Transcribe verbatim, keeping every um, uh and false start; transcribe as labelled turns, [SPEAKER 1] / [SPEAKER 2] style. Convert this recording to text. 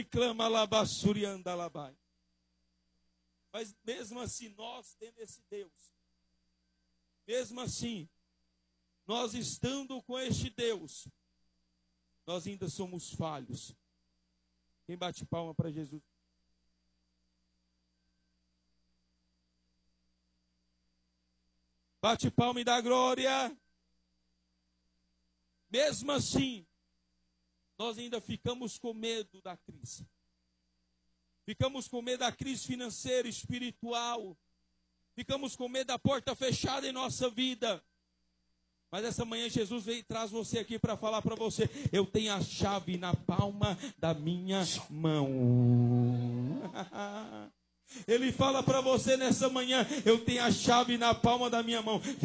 [SPEAKER 1] clama labassuri anda labai. Mas mesmo assim, nós tendo esse Deus, mesmo assim, nós estando com este Deus, nós ainda somos falhos. Quem bate palma para Jesus? Bate palma e dá glória. Mesmo assim, nós ainda ficamos com medo da crise. Ficamos com medo da crise financeira, espiritual. Ficamos com medo da porta fechada em nossa vida. Mas essa manhã Jesus veio e traz você aqui para falar para você: eu tenho a chave na palma da minha mão. Ele fala para você nessa manhã: eu tenho a chave na palma da minha mão.